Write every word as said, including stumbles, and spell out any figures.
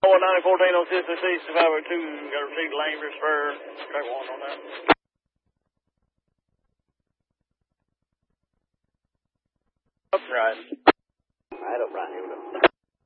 one nine fourteen oh six six six five oh two. Got received lane transfer. Track one on that. Right. Right up right here with a